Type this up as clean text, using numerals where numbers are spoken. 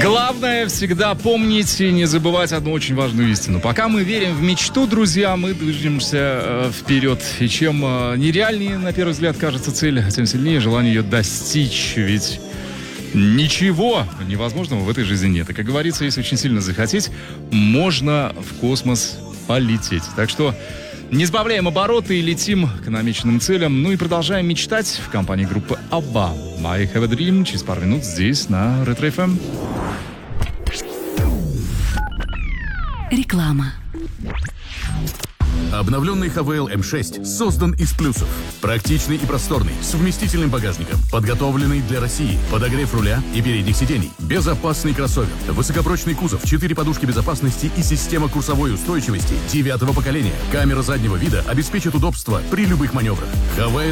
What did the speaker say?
Главное всегда помнить и не забывать одну очень важную истину. Пока мы верим в мечту, друзья, мы движемся вперед. И чем нереальнее, на первый взгляд, кажется цель, тем сильнее желание ее достичь. Ведь ничего невозможного в этой жизни нет. И, как говорится, если очень сильно захотеть, можно в космос полететь. Так что не сбавляем обороты и летим к намеченным целям. Ну и продолжаем мечтать в компании группы ABBA. I Have a Dream через пару минут здесь, на Ретро FM. Реклама. Обновленный ХВЛ М6 создан из плюсов. Практичный и просторный, с вместительным багажником, подготовленный для России, подогрев руля и передних сидений, безопасный кроссовер, высокопрочный кузов, 4 подушки безопасности и система курсовой устойчивости 9-го поколения. Камера заднего вида обеспечит удобство при любых маневрах. ХВЛ